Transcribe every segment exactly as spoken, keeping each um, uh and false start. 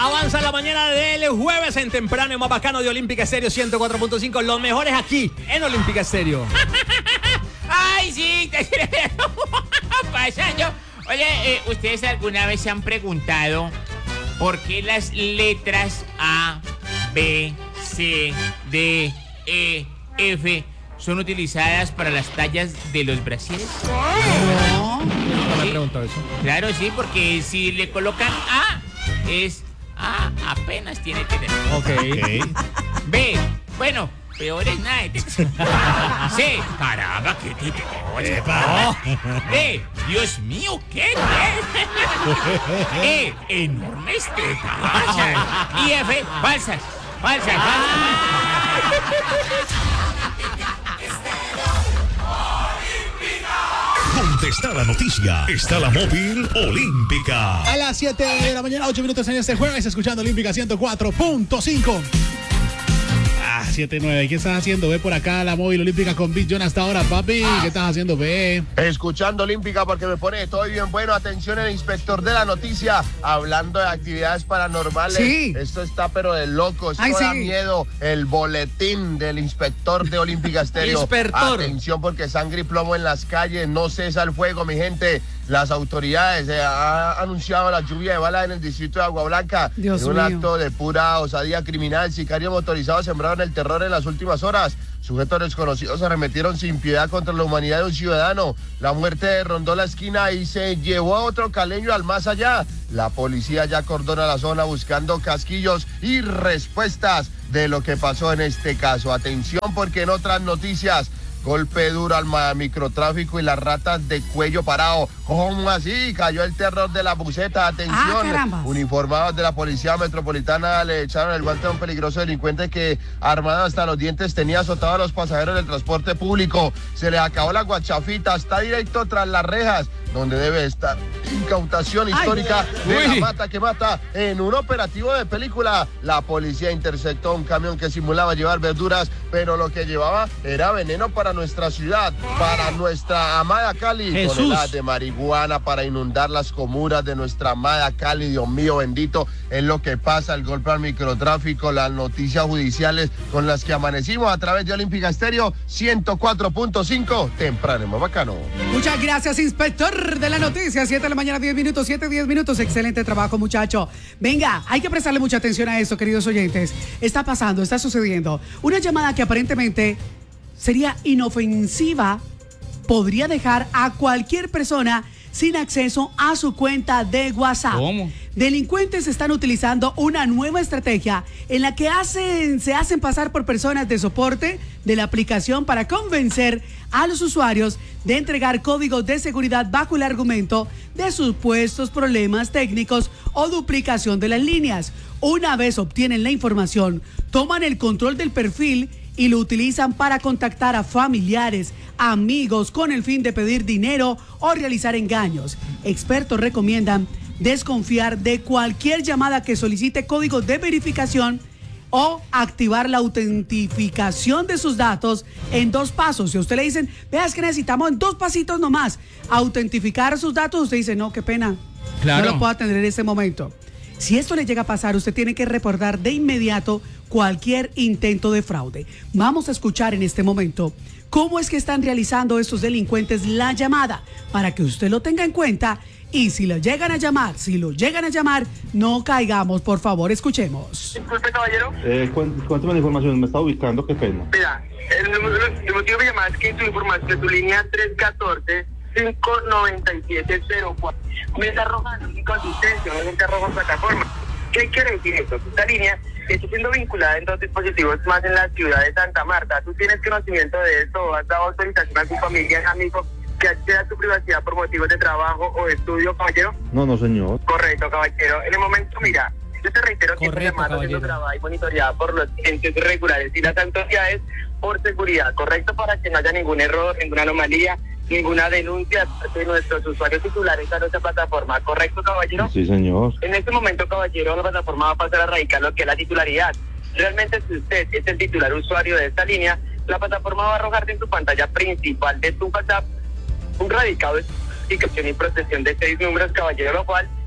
Avanza la mañana del jueves en temprano y más bacano de Olímpica Estéreo ciento cuatro punto cinco. Los mejores aquí en Olímpica Estéreo. Ay, sí. Pasando. Oye, eh, ¿ustedes alguna vez se han preguntado por qué las letras A, B, C, D, E, F son utilizadas para las tallas de los brasieres? No, no me he preguntado eso. Claro, sí, porque si le colocan A, es A, apenas tiene tener. Ok. okay. B, bueno, peor es nada. C, caramba, qué tipo. Oh. D, Dios mío, ¿qué es? E, enormes tetas. Y F, falsas, falsas, falsas. Donde está la noticia, está la móvil olímpica. A las siete de la mañana, ocho minutos en este jueves, escuchando Olímpica ciento cuatro punto cinco. Ah, siete nueve. ¿Qué estás haciendo? Ve por acá la móvil olímpica con Big John hasta ahora, papi. ¿Qué estás haciendo? Ve. Escuchando Olímpica porque me pone todo bien bueno. Atención, el inspector de la noticia, hablando de actividades paranormales. Sí. Esto está pero de loco. Esto Ay, da sí. miedo. El boletín del inspector de Olímpica Estéreo. Inspector. Atención porque sangre y plomo en las calles. No cesa el fuego, mi gente. Las autoridades eh, han anunciado la lluvia de balas en el distrito de Agua Blanca. Dios en un mío. acto de pura osadía criminal. Sicarios motorizados sembraron el terror en las últimas horas. Sujetos desconocidos se arremetieron sin piedad contra la humanidad de un ciudadano. La muerte rondó la esquina y se llevó a otro caleño al más allá. La policía ya acordona la zona buscando casquillos y respuestas de lo que pasó en este caso. Atención porque en otras noticias, golpe duro al microtráfico y las ratas de cuello parado. ¿Cómo así? Cayó el terror de la buceta. Atención. Ah, caramba. Uniformados de la Policía Metropolitana le echaron el guante a un peligroso delincuente que, armado hasta los dientes, tenía azotado a los pasajeros del transporte público. Se le acabó la guachafita. Está directo tras las rejas, donde debe estar. Incautación histórica Ay, de uy. la mata que mata. En un operativo de película, la policía interceptó un camión que simulaba llevar verduras, pero lo que llevaba era veneno para nuestra ciudad, para nuestra amada Cali. Jesús. Toneladas de marihuana para inundar las comunas de nuestra amada Cali. Dios mío bendito, es lo que pasa, el golpe al microtráfico, las noticias judiciales con las que amanecimos a través de Olímpica Estéreo ciento cuatro punto cinco, temprano, más bacano. Muchas gracias, inspector de la noticia. siete de la mañana, diez minutos, siete, diez minutos. Excelente trabajo, muchacho. Venga, hay que prestarle mucha atención a esto, queridos oyentes. Está pasando, está sucediendo. Una llamada que aparentemente sería inofensiva podría dejar a cualquier persona sin acceso a su cuenta de WhatsApp. ¿Cómo? Delincuentes están utilizando una nueva estrategia en la que hacen, se hacen pasar por personas de soporte de la aplicación para convencer a los usuarios de entregar códigos de seguridad bajo el argumento de supuestos problemas técnicos o duplicación de las líneas. Una vez obtienen la información, toman el control del perfil y lo utilizan para contactar a familiares, amigos, con el fin de pedir dinero o realizar engaños. Expertos recomiendan desconfiar de cualquier llamada que solicite códigos de verificación o activar la autentificación de sus datos en dos pasos. Si a usted le dicen, veas que necesitamos en dos pasitos nomás autentificar sus datos, usted dice, no, qué pena, Claro. no lo puedo atender en este momento. Si esto le llega a pasar, usted tiene que reportar de inmediato cualquier intento de fraude. Vamos a escuchar en este momento cómo es que están realizando estos delincuentes la llamada, para que usted lo tenga en cuenta. Y si lo llegan a llamar, si lo llegan a llamar, no caigamos, por favor, escuchemos. Disculpe, caballero. Eh, cuént- cuéntame la información, me está ubicando, qué pena. Mira, el, número- el motivo de mi llamada es que tu información de tu línea tres uno cuatro, cinco nueve siete, cero cuatro me está arrojando inconsistencia, no es que arroja plataforma. ¿Qué quiere decir esto? Esta línea está siendo vinculada en dos dispositivos más en la ciudad de Santa Marta. ¿Tú tienes conocimiento de esto? ¿Has dado autorización a tu familia, amigo, que acceda a tu privacidad por motivos de trabajo o de estudio, caballero? No, no, señor. Correcto, caballero. En el momento, mira, yo te reitero que esta Correcto, llamada está siendo caballero. grabada y monitoreada por los entes regulares y las autoridades por seguridad, correcto, para que no haya ningún error, ninguna anomalía, ninguna denuncia de parte de nuestros usuarios titulares a nuestra plataforma, correcto, caballero. Sí, señor. En este momento, caballero, la plataforma va a pasar a radicar lo que es la titularidad. Realmente, si usted es el titular usuario de esta línea, la plataforma va a arrojarte en tu pantalla principal de tu WhatsApp un radicado de identificación y protección de seis números, caballero, lo cual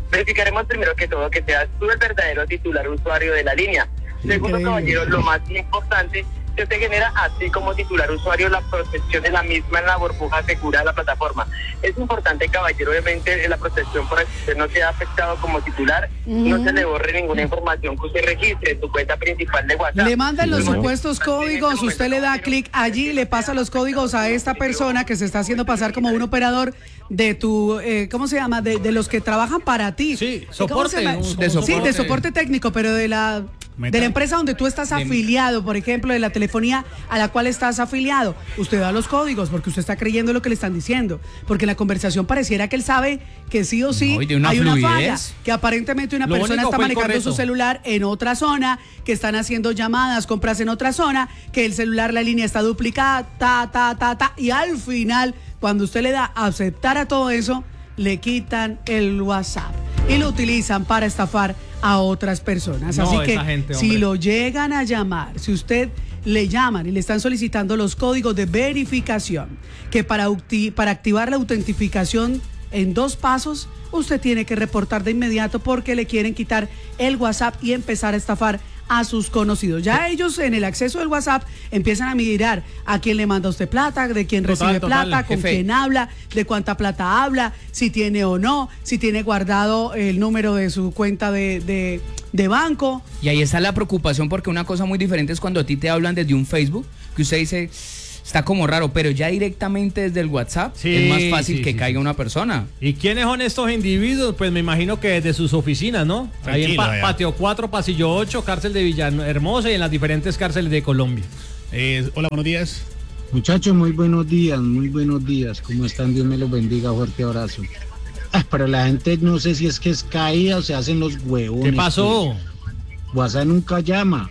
Verificaremos primero que todo que seas tú el verdadero titular usuario de la línea. Segundo, Increíble. caballero, lo más importante, que te genera a ti como titular usuario la protección de la misma en la burbuja segura de la plataforma. Es importante, caballero, obviamente la protección para que usted no sea afectado como titular, Mm. no se le borre ninguna información que usted registre en su cuenta principal de WhatsApp. Le mandan los señor. supuestos códigos, usted le da clic allí, le pasa los códigos a esta persona que se está haciendo pasar como un operador de tu, eh, ¿cómo se llama? De, de los que trabajan para ti. Sí, ¿Cómo soporte, se llama? un- de Sí, de soporte. soporte técnico, pero de la... De la empresa donde tú estás afiliado, por ejemplo, de la telefonía a la cual estás afiliado, usted da los códigos porque usted está creyendo lo que le están diciendo, porque la conversación pareciera que él sabe que sí o sí No, y de una hay una fluidez. falla, que aparentemente una Lo persona único está fue el manejando su correcto. celular en otra zona, que están haciendo llamadas, compras en otra zona, que el celular, la línea está duplicada, ta, ta, ta, ta, y al final, cuando usted le da a aceptar a todo eso, le quitan el WhatsApp y lo utilizan para estafar a otras personas. No, Así que esa gente, si hombre. lo llegan a llamar, si usted le llaman y le están solicitando los códigos de verificación, que para, uti- para activar la autentificación en dos pasos, usted tiene que reportar de inmediato porque le quieren quitar el WhatsApp y empezar a estafar a sus conocidos. Ya ellos en el acceso del WhatsApp empiezan a mirar a quién le manda usted plata, de quién Total, recibe total, plata, con jefe. quién habla, de cuánta plata habla, si tiene o no, si tiene guardado el número de su cuenta de, de, de banco. Y ahí está la preocupación porque una cosa muy diferente es cuando a ti te hablan desde un Facebook, que usted dice, está como raro, pero ya directamente desde el WhatsApp Sí, es más fácil sí, que sí, caiga sí. una persona. ¿Y quiénes son estos individuos? Pues me imagino que desde sus oficinas, ¿no? Ahí en Tranquilo, Pa- ya. Patio cuatro, Pasillo ocho, cárcel de Villahermosa y en las diferentes cárceles de Colombia. Eh, hola, buenos días. Muchachos, muy buenos días, muy buenos días. ¿Cómo están? Dios me los bendiga, fuerte abrazo. Ah, pero la gente no sé si es que es caída o se hacen los huevones. ¿Qué pasó? pues. WhatsApp nunca llama.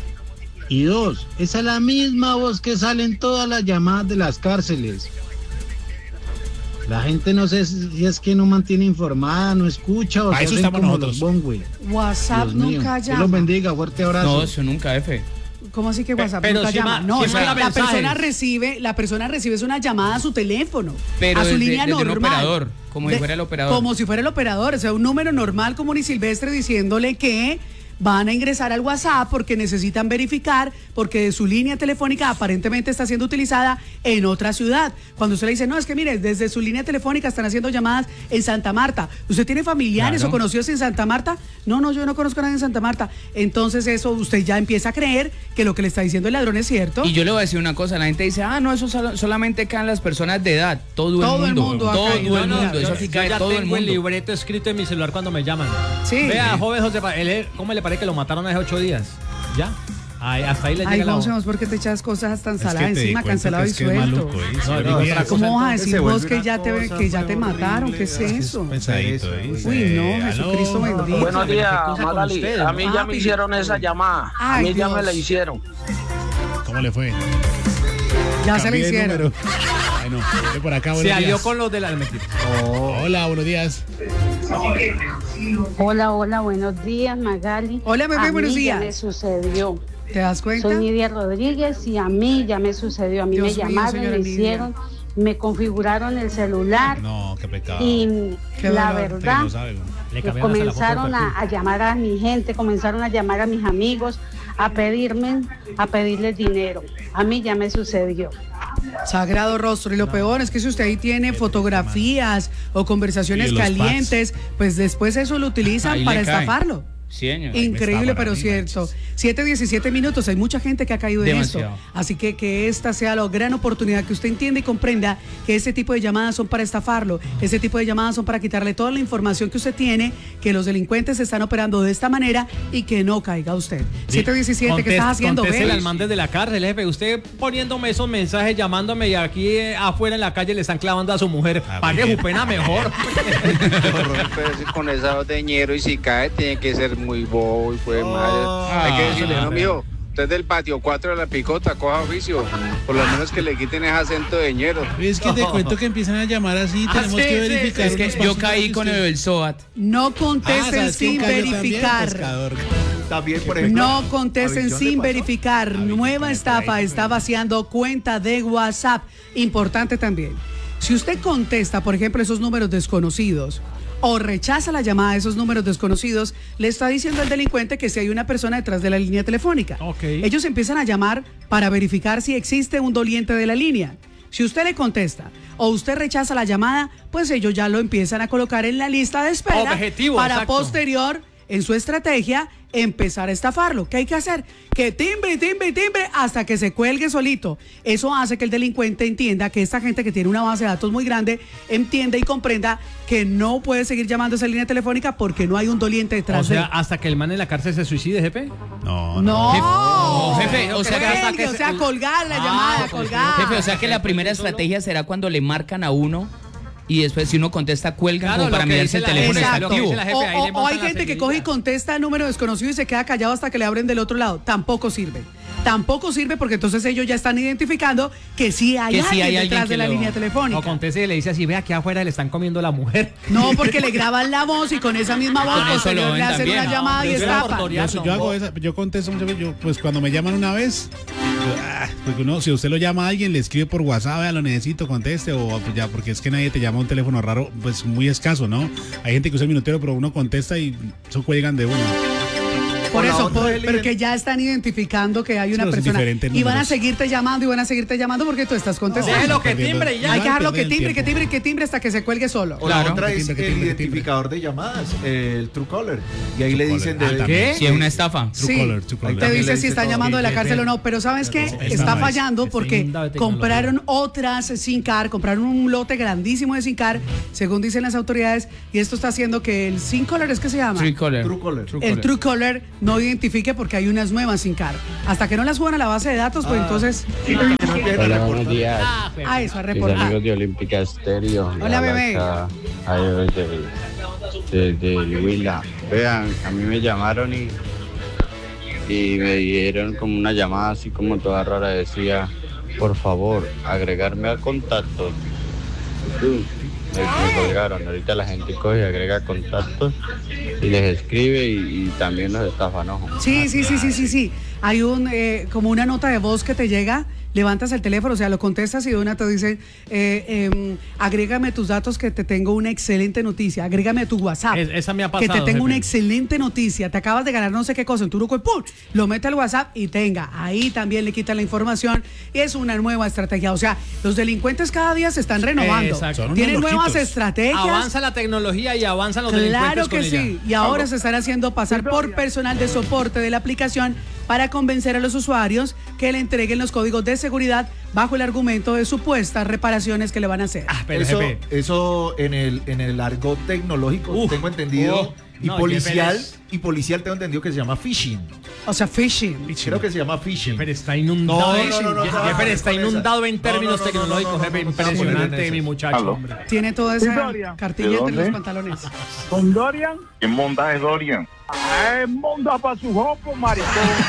Y dos, esa es la misma voz que sale en todas las llamadas de las cárceles. La gente no sé si es que no mantiene informada, no escucha o Para se eso hacen estamos como nosotros. los Bongüe. WhatsApp Dios mío. nunca Dios los llama. bendiga, fuerte abrazo. No, eso nunca, F. ¿Cómo así que WhatsApp pero nunca sí llama? ma- No, sí es que manda la mensajes. persona recibe, la persona recibe es una llamada a su teléfono, Pero a su desde- línea desde un normal. operador, como si fuera el operador. Como si fuera el operador, o sea, un número normal común y silvestre diciéndole que van a ingresar al WhatsApp porque necesitan verificar, porque su línea telefónica aparentemente está siendo utilizada en otra ciudad. Cuando usted le dice, no, es que mire, desde su línea telefónica están haciendo llamadas en Santa Marta. ¿Usted tiene familiares Claro. o conocidos en Santa Marta? No, no, yo no conozco a nadie en Santa Marta. Entonces eso usted ya empieza a creer que lo que le está diciendo el ladrón es cierto. Y yo le voy a decir una cosa, la gente dice, ah, no, eso solo- solamente caen las personas de edad, todo, Todo el el mundo, mundo ha todo caído. el No, no, mundo, yo- eso aquí yo cae ya todo el tengo el mundo. libreto escrito en mi celular cuando me llaman. Sí. Vea, joven José, Pa- él es- ¿cómo le parece que lo mataron hace ocho días? ¿Ya? Ay, hasta ahí le Ay, llega la José, voz. ¿vos por qué te echas cosas tan Es que saladas te di encima, cuenta cancelado que y es que es suelto? maluco, ¿eh? No, Se no, olvida. otra ¿Cómo vas a Se decir vuelve vos que ya te, que ya te mataron? ¿Qué es eso? Pensadito, ¿eh? Uy, no, Aló. Jesucristo bendito. Buenos días, ¿Qué cosa con Magali. ustedes, A no? mí Ah, ya me pero- hicieron esa llamada. A Ay, mí ya me Dios. la hicieron. ¿Cómo le fue? Ya se lo Cambié de hicieron. número. Bueno, de por acá, Se buenos alió días. con los de la mentira. Hola, buenos días. Hola, hola, buenos días, Magali. Hola, bebé, A mí buenos ya días. me sucedió. ¿Te das cuenta? Soy Nidia Rodríguez y a mí ya me sucedió. A mí Dios me mío, llamaron, señora me Nidia. hicieron, me configuraron el celular No, qué pecado. y Qué la dolor. Usted que verdad, no sabe, güey. Le que cambiaron hasta la foto del comenzaron a, perfil. a llamar a mi gente, comenzaron a llamar a mis amigos, a pedirme, a pedirles dinero. A mí ya me sucedió. Sagrado rostro. Y lo peor es que si usted ahí tiene fotografías o conversaciones Y los calientes, pues después eso lo utilizan Ahí para le cae. estafarlo. Sí, señor. Increíble, estaban pero a mí, cierto. manches. siete diecisiete minutos, hay mucha gente que ha caído en esto. Demasiado. Así que que esta sea la gran oportunidad, que usted entienda y comprenda que este tipo de llamadas son para estafarlo, este tipo de llamadas son para quitarle toda la información que usted tiene, que los delincuentes están operando de esta manera y que no caiga usted. siete diecisiete, ¿qué estás haciendo, Conteste ve? al man desde la cárcel, jefe. Usted poniéndome esos mensajes, llamándome y aquí eh, afuera en la calle le están clavando a su mujer. Ah, Pague bien. su pena mejor. Con esa deñero y si cae tiene que ser muy bobo y fue madre. Hay que decirle, no, mijo, usted es del patio cuatro de la picota, coja oficio. Por lo menos que le quiten ese acento deñero. Es que te cuento que empiezan a llamar así, Ah, tenemos sí, que sí, verificar. Es que unos yo pasos caí que con usted- el del SOAT. No Ah, contesten ¿sabes quién sin cayó también? verificar. Pescador. También, por ejemplo, No contesten sin verificar. Nueva estafa está vaciando cuenta de WhatsApp. Importante también. Si usted contesta, por ejemplo, esos números desconocidos o rechaza la llamada de esos números desconocidos, le está diciendo al delincuente que si hay una persona detrás de la línea telefónica. Okay. Ellos empiezan a llamar para verificar si existe un doliente de la línea. Si usted le contesta o usted rechaza la llamada, pues ellos ya lo empiezan a colocar en la lista de espera Objetivo, para exacto. posterior, en su estrategia, empezar a estafarlo. ¿Qué hay que hacer? Que timbre, timbre, timbre hasta que se cuelgue solito. Eso hace que el delincuente entienda que esta gente que tiene una base de datos muy grande entienda y comprenda que no puede seguir llamando a esa línea telefónica porque no hay un doliente detrás O sea, de él. hasta que el man en la cárcel se suicide, jefe. No, No, No, jefe, o sea, que hasta Cuelgue, que o se- sea, colgar la Ah, llamada, pues, colgar. Jefe, o sea que la primera estrategia será cuando le marcan a uno y después si uno contesta cuelgan Claro, como para lo que mirar si dice el la- teléfono está exacto, activo. dice la jefe, O, ahí o- le o montan hay la gente que seguidilla. coge y contesta el número desconocido y se queda callado hasta que le abren del otro lado. Tampoco sirve. Tampoco sirve porque entonces ellos ya están identificando que sí hay, Que sí alguien, hay alguien detrás que de la lo- línea telefónica. O conteste y le dice así, ve aquí afuera le están comiendo la mujer. No, porque le graban la voz y con esa misma voz Con eso lo posterior ven le hacen también. una llamada y Yo soy estafa. abortoriano. Yo, yo hago esa, yo contesto muchas veces, yo, pues cuando me llaman una vez, yo, ah, porque uno, si usted lo llama a alguien, le escribe por WhatsApp, vea, lo necesito, conteste, o pues ya, porque es que nadie te llama a un teléfono raro, pues muy escaso, ¿no? Hay gente que usa el minutero, pero uno contesta y eso cuelgan de uno. Por O la eso, otra por- es el porque ya están identificando que hay una pero es persona. diferente el Y van a número. seguirte llamando y van a seguirte llamando porque tú estás contestando. Déjelo que perdiendo- timbre y ya. Hay que dejarlo que perder el timbre, que tiempo. timbre, que timbre hasta que se cuelgue solo. O la Claro. otra Que es timbre, que el timbre, que timbre. identificador de llamadas, el Truecaller. Y ahí le Truecaller. dicen Ah, de también. Si es una estafa. Sí, Truecaller, Truecaller. te También dice le si dice están todo. llamando de la Sí, cárcel sí. o no, pero ¿sabes qué? Esta Está no es. fallando Está porque inundado de tecnología. compraron otras SIM card, compraron un lote grandísimo de SIM card, según dicen las autoridades, y esto está haciendo que el SIM caller, ¿es que se llama? Tricolor. Truecaller. El Truecaller no identifique porque hay unas nuevas SIM card. Hasta que no las suban a la base de datos, pues entonces Hola, buenos días. a eso, a Mis reportar. amigos de Olímpica Estéreo. Hola, bebé. Ahí desde, desde el Huila. Vean, a mí me llamaron y, y me dieron como una llamada así como toda rara. Decía, por favor, agregarme a contactos. Uh, Me, me colgaron. Ahorita la gente coge y agrega contactos y les escribe y, y también los estafa, ¿no? Sí, sí, sí, sí, sí, sí. Hay un eh, como una nota de voz que te llega, levantas el teléfono, o sea, lo contestas y de una te dice, eh, eh, agrégame tus datos que te tengo una excelente noticia, agrégame a tu WhatsApp. Es- esa me ha Que te pasado, tengo una jefe. excelente noticia, te acabas de ganar no sé qué cosa, en tu ¡pum! Lo mete al WhatsApp y tenga, ahí también le quitan la información y es una nueva estrategia. O sea, los delincuentes cada día se están renovando, Exacto. Son unos tienen nuevas loquitos. estrategias. Avanza la tecnología y avanzan los Claro delincuentes que con sí, ella. y ahora se están haciendo pasar por personal de soporte de la aplicación para convencer a los usuarios que le entreguen los códigos de seguridad bajo el argumento de supuestas reparaciones que le van a hacer. Ah, pero Eso, jefe, eso en el en el argot tecnológico Uf, tengo entendido uf. y No, policial jefe, y policial tengo entendido que se llama phishing. O sea, phishing. Creo que se llama phishing. pero está inundado. No, de- no, no, no, jefe, no, no, está no, no, inundado no, en no, términos no, no, tecnológicos, no, no, jefe. no, no, no, no, Impresionante, no, no, mi no, muchacho, Aló. hombre. Tiene toda esa Dorian. cartilla ¿De entre los dónde? pantalones. ¿Con Dorian? ¿Qué monda es Dorian? Ah, monda para su jopo, maricón.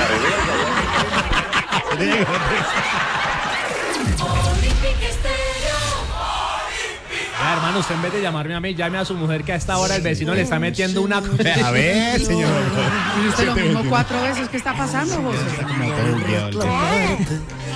Ya, hermano, usted en vez de llamarme a mí, llame a su mujer que a esta hora el vecino le está metiendo una... A ver, señor. Y usted lo mismo cuatro veces. ¿Qué está pasando, José? Está como todo bugueado el tema.